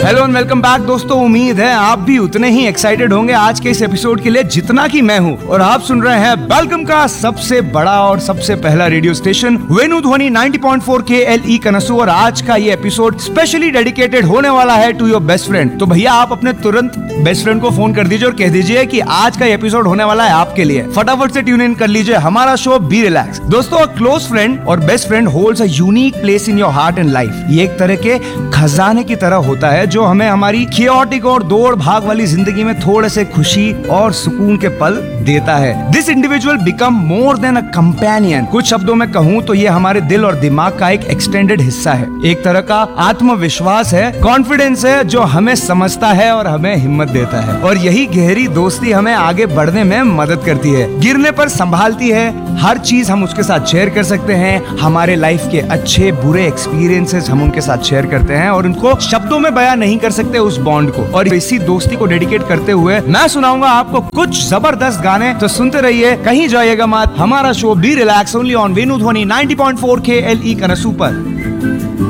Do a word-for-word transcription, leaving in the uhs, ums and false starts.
Hello and welcome back दोस्तों। उम्मीद है आप भी उतने ही एक्साइटेड होंगे आज के इस एपिसोड के लिए जितना कि मैं हूं। और आप सुन रहे हैं वेलकम का सबसे बड़ा और सबसे पहला रेडियो स्टेशन वेणु ध्वनि नाइंटी पॉइंट फोर के एल ई कनसू। और आज का ये एपिसोड स्पेशली डेडिकेटेड होने वाला है टू योर बेस्ट फ्रेंड। तो भैया आप अपने तुरंत बेस्ट फ्रेंड को फोन कर दीजिए और कह दीजिए कि आज का एपिसोड होने वाला है आपके लिए। फटाफट से ट्यून इन कर लीजिए हमारा शो बी रिलैक्स। दोस्तों, क्लोज फ्रेंड और best friend holds a unique place in your heart and life. ये एक तरह के खजाने की तरह होता है जो हमें हमारी chaotic और दौड़ भाग वाली जिंदगी में थोड़े से खुशी और सुकून के पल देता है। This individual become more than a companion. कुछ शब्दों में कहूँ तो ये हमारे दिल और दिमाग का एक एक्सटेंडेड हिस्सा है, एक तरह का आत्मविश्वास है, कॉन्फिडेंस है जो हमें समझता है और हमें हिम्मत देता है। और यही गहरी दोस्ती हमें आगे बढ़ने में मदद करती है, गिरने पर संभालती है। हर चीज हम उसके साथ शेयर कर सकते हैं। हमारे लाइफ के अच्छे बुरे एक्सपीरियंसेस हम उनके साथ शेयर करते हैं और उनको शब्दों में बयां नहीं कर सकते उस बॉन्ड को। और इसी दोस्ती को डेडिकेट करते हुए मैं सुनाऊंगा आपको कुछ जबरदस्त गाने। तो सुनते रहिए, कहीं जाइएगा मत। हमारा show be relax only on वेणु ध्वनि नाइंटी पॉइंट फोर के एल ई कनसू पर।